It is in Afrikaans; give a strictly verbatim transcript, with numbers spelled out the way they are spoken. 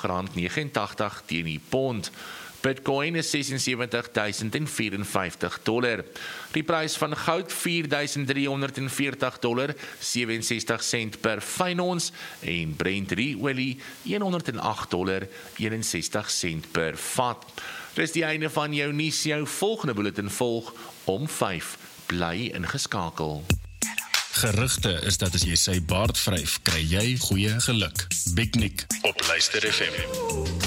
agt rand vyf agt nege teen die pond. Bitcoin is sesens en sewentig duisend vyf-en-vyftig dollar. Die prys van goud vier duisend drie honderd veertig dollar, ses en sestig sent per fyn ons en Brent olie een honderd agt dollar, een en sestig sent per vat. Dis die einde van jou nuus, jou volgende bulletin volg om vyf. Bly ingeskakel. Gerugte is dat as jy sy baard vryf, kry jy goeie geluk. Big Nick op Luister F M.